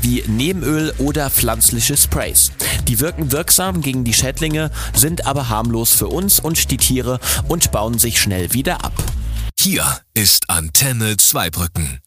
wie Neemöl oder pflanzliche Sprays. Die wirken wirksam gegen die Schädlinge, sind aber harmlos für uns und die Tiere und bauen sich schnell wieder ab. Hier ist Antenne Zweibrücken.